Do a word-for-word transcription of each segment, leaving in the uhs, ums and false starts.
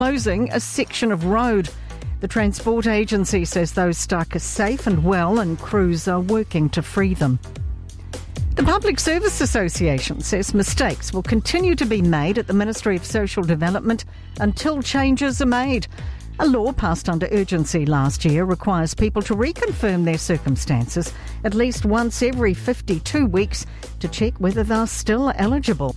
closing a section of road. The Transport Agency says those stuck are safe and well, and crews are working to free them. The Public Service Association says mistakes will continue to be made at the Ministry of Social Development until changes are made. A law passed under urgency last year requires people to reconfirm their circumstances at least once every fifty-two weeks to check whether they're still eligible.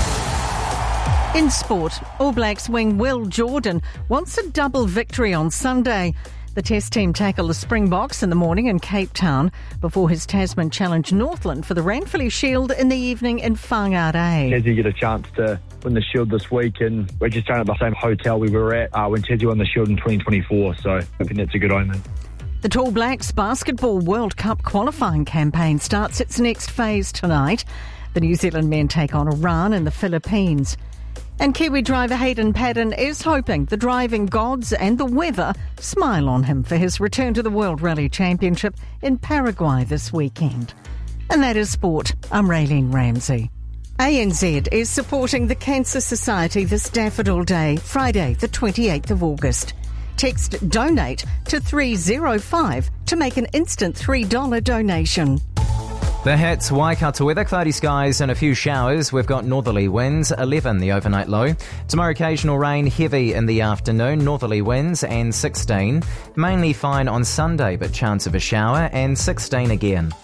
In sport, All Blacks wing Will Jordan wants a double victory on Sunday. The Test team tackle the Springboks in the morning in Cape Town before his Tasman challenge Northland for the Ranfurly Shield in the evening in Whangarei. Tassie get a chance to win the Shield this week, and we're just staying at the same hotel we were at uh, when Tassie won the Shield in twenty twenty-four, so I think that's a good omen. The Tall Blacks Basketball World Cup qualifying campaign starts its next phase tonight. The New Zealand men take on Iran and the Philippines. And Kiwi driver Hayden Paddon is hoping the driving gods and the weather smile on him for his return to the World Rally Championship in Paraguay this weekend. And that is sport. I'm Raylene Ramsey. A N Z is supporting the Cancer Society this Daffodil Day, Friday the twenty-eighth of August. Text DONATE to three oh five to make an instant three dollars donation. The hits, Waikato weather, cloudy skies and a few showers. We've got northerly winds, eleven the overnight low. Tomorrow occasional rain, heavy in the afternoon, northerly winds and sixteen. Mainly fine on Sunday but chance of a shower and sixteen again.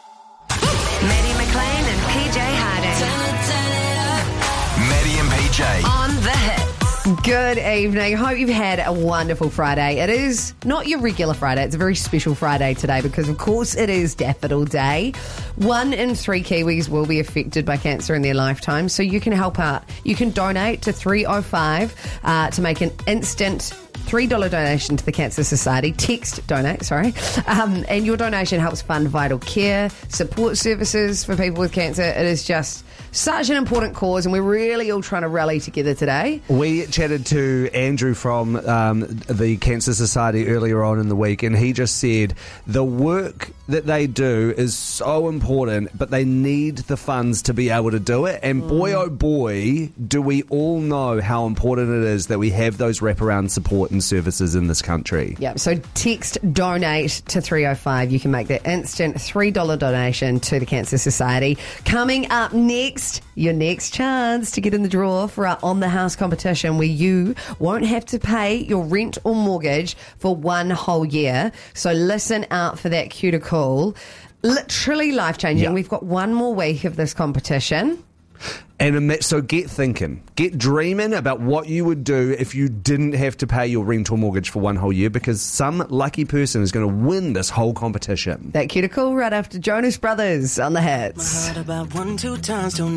Maddie McLean and P J Harding. Maddie and P J. On the hit. Good evening. Hope you've had a wonderful Friday. It is not your regular Friday. It's a very special Friday today because, of course, it is Daffodil Day. One in three Kiwis will be affected by cancer in their lifetime, so you can help out. You can donate to three oh five uh, to make an instant three dollars donation to the Cancer Society. Text donate, sorry. Um, and your donation helps fund vital care, support services for people with cancer. It is just such an important cause, and we're really all trying to rally together today. We chatted to Andrew from um, the Cancer Society earlier on in the week, and he just said the work that they do is so important, but they need the funds to be able to do it. And mm. boy, oh boy, do we all know how important it is that we have those wraparound support and services in this country. Yeah, so text donate to three oh five. You can make that instant three dollars donation to the Cancer Society. Coming up next, your next chance to get in the draw for our On the House competition, where you won't have to pay your rent or mortgage for one whole year. So listen out for that cue to call. Literally life-changing. Yep. We've got one more week of this competition. And so get thinking, get dreaming about what you would do if you didn't have to pay your rent or mortgage for one whole year, because some lucky person is going to win this whole competition. That cue to call right after Jonas Brothers on the hits. My heart about one, two times, don't